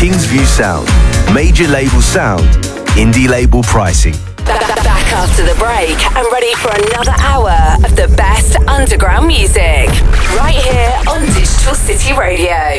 Kingsview sound, major label sound, indie label pricing. Back after the break and ready for another hour of the best underground music. Right here on Digital City Radio.